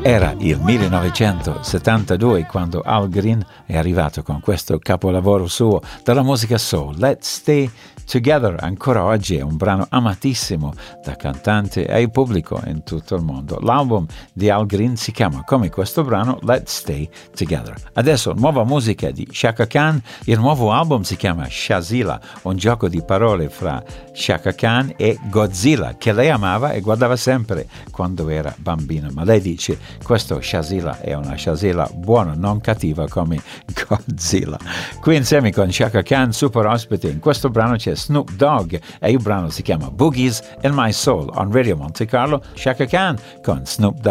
Era il 1972 quando Al Green è arrivato con questo capolavoro suo della musica soul, Let's Stay Together. Ancora oggi è un brano amatissimo da cantante e pubblico in tutto il mondo. L'album di Al Green si chiama come questo brano, Let's Stay Together. Adesso nuova musica di Chaka Khan, il nuovo album si chiama Shazila, un gioco di parole fra Chaka Khan e Godzilla, che lei amava e guardava sempre quando era bambina, ma lei dice questo Shazila è una Shazila buona, non cattiva come Godzilla. Qui insieme con Chaka Khan, super ospite, in questo brano c'è Snoop Dogg e il brano si chiama Boogies in My Soul on Radio Monte Carlo. Chaka Khan con Snoop Dogg.